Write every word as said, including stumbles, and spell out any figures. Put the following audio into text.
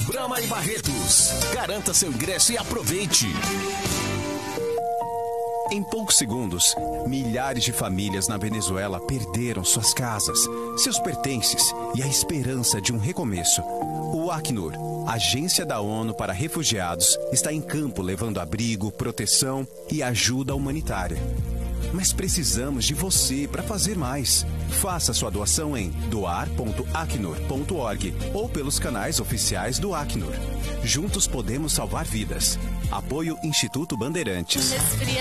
Brahma e Barretos. Garanta seu ingresso e aproveite. Em poucos segundos, milhares de famílias na Venezuela perderam suas casas, seus pertences e a esperança de um recomeço. O Acnur, Agência da ONU para Refugiados, está em campo levando abrigo, proteção e ajuda humanitária. Mas precisamos de você para fazer mais. Faça sua doação em doar ponto acnur ponto org ou pelos canais oficiais do Acnur. Juntos podemos salvar vidas. Apoio Instituto Bandeirantes.